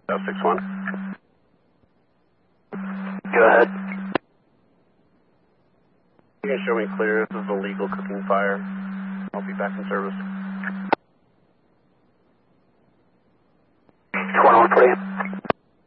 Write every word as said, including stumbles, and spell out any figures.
South six one. Go ahead. You can show me clear. This is a legal cooking fire. I'll be back in service.